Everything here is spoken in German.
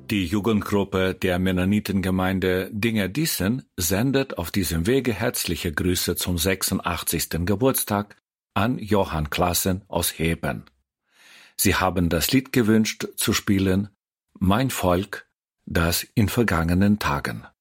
Die Jugendgruppe der Mennonitengemeinde Dingerdießen sendet auf diesem Wege herzliche Grüße zum 86. Geburtstag an Johann Klassen aus Heben. Sie haben das Lied gewünscht zu spielen »Mein Volk, das in vergangenen Tagen«.